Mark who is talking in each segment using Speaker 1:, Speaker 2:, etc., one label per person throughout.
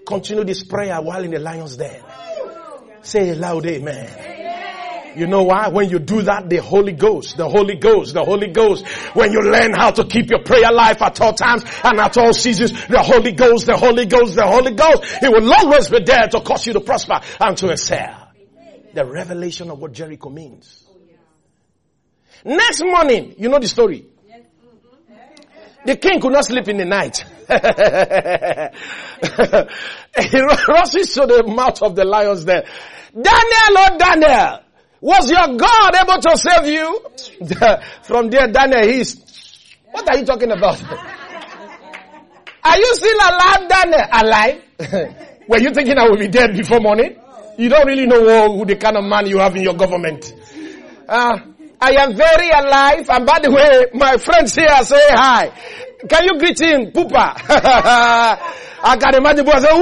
Speaker 1: continue this prayer while in the lion's den. Say it loud, amen. You know why? When you do that, the Holy Ghost, when you learn how to keep your prayer life at all times and at all seasons, the Holy Ghost, He will always be there to cause you to prosper and to excel. The revelation of what Jericho means. Next morning, you know the story. The king could not sleep in the night. He rushes to the mouth of the lions there. Daniel, oh Daniel, was your God able to save you? From there, Daniel, what are you talking about? Are you still alive, Daniel? Alive? Were you thinking I will be dead before morning? You don't really know who the kind of man you have in your government. I am very alive. And by the way, my friends here say hi. Can you greet him, Poopa? I can imagine people say,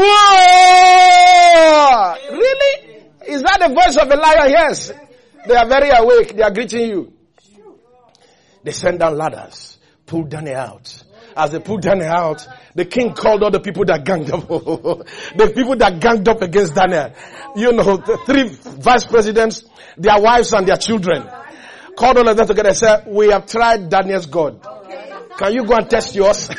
Speaker 1: whoa! Really? Is that the voice of a lion? Yes. They are very awake. They are greeting you. They sent down ladders, pulled Daniel out. As they pulled Daniel out, the king called all the people that ganged up. The people that ganged up against Daniel. You know, the 3 vice presidents, their wives and their children. Called all of them together and said, we have tried Daniel's God. Can you go and test yours?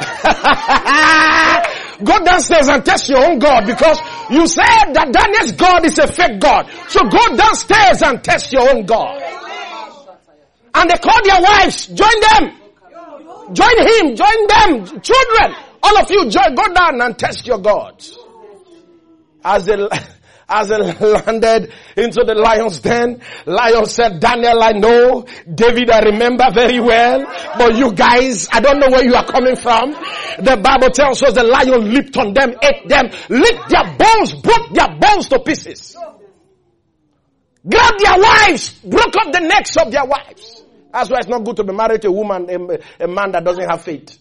Speaker 1: Go downstairs and test your own God, because you said that Daniel's God is a fake God. So go downstairs and test your own God. And they called their wives. Join them. Join him. Join them. Children. All of you go down and test your God. As they landed into the lion's den, lion said, Daniel, I know. David, I remember very well. But you guys, I don't know where you are coming from. The Bible tells us the lion leaped on them, ate them, licked their bones, broke their bones to pieces. Grabbed their wives, broke up the necks of their wives. That's why it's not good to be married to a woman, a man that doesn't have faith.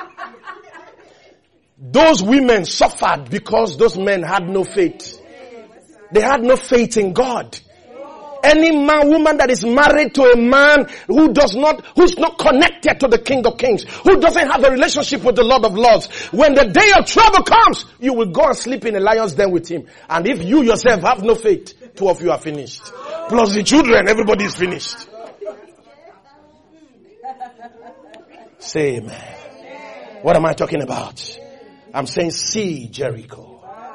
Speaker 1: Those women suffered because those men had no faith. They had no faith in God. Any man, woman that is married to a man who's not connected to the King of Kings, who doesn't have a relationship with the Lord of Lords, when the day of trouble comes, you will go and sleep in a lion's den with him. And if you yourself have no faith, 2 of you are finished. Plus the children, everybody is finished. Say amen. What am I talking about? I'm saying see Jericho.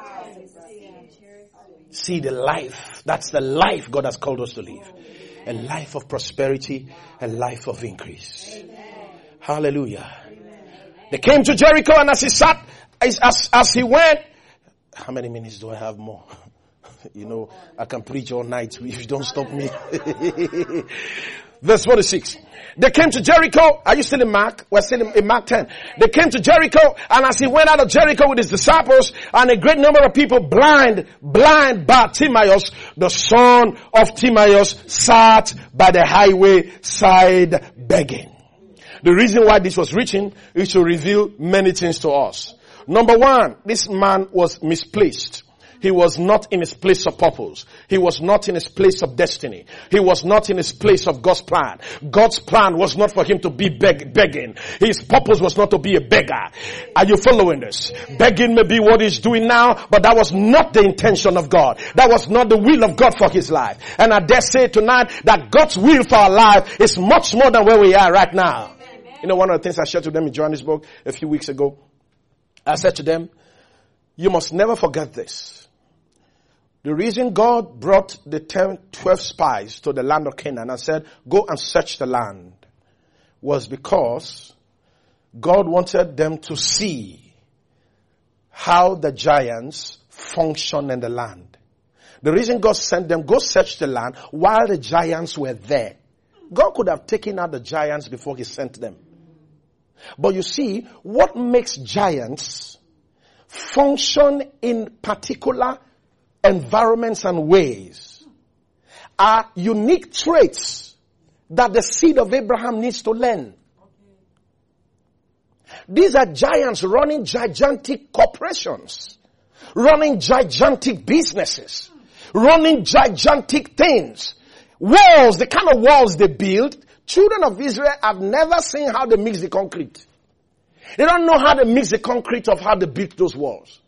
Speaker 1: See the life. That's the life God has called us to live. A life of prosperity, a life of increase. Hallelujah. They came to Jericho, and as he sat, as he went, how many minutes do I have more? You know, I can preach all night if you don't stop me. Verse 46. They came to Jericho. Are you still in Mark? We're still in Mark 10. They came to Jericho, and as he went out of Jericho with his disciples and a great number of people, blind Bartimaeus, the son of Timaeus, sat by the highway side begging. The reason why this was written is to reveal many things to us. Number 1, this man was misplaced. He was not in his place of purpose. He was not in his place of destiny. He was not in his place of God's plan. God's plan was not for him to be begging. His purpose was not to be a beggar. Are you following this? Begging may be what he's doing now, but that was not the intention of God. That was not the will of God for his life. And I dare say tonight that God's will for our life is much more than where we are right now. You know, one of the things I shared to them in Johannesburg a few weeks ago, I said to them, you must never forget this. The reason God brought the 12 spies to the land of Canaan and said, go and search the land, was because God wanted them to see how the giants function in the land. The reason God sent them, go search the land while the giants were there. God could have taken out the giants before he sent them. But you see, what makes giants function in particular environments and ways are unique traits that the seed of Abraham needs to learn. These are giants running gigantic corporations, running gigantic businesses, running gigantic things. Walls, the kind of walls they build, children of Israel have never seen how they mix the concrete. They don't know how they mix the concrete of how they built those walls.